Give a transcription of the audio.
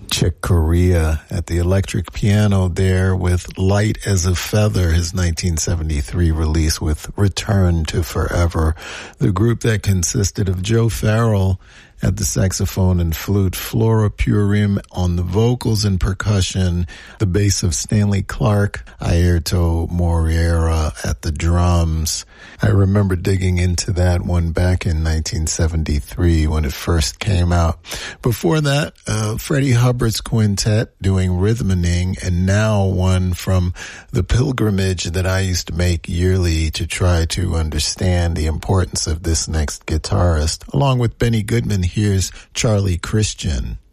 Chick Corea at the electric piano there with Light as a Feather, his 1973 release with Return to Forever. The group that consisted of Joe Farrell at the saxophone and flute, Flora Purim on the vocals and percussion, the bass of Stanley Clark, Airto Moreira at the drums. I remember digging into that one back in 1973 when it first came out. Before that, Freddie Hubbard's quintet doing Rhythmaning, and now one from the pilgrimage that I used to make yearly to try to understand the importance of this next guitarist. Along with Benny Goodman, here's Charlie Christian.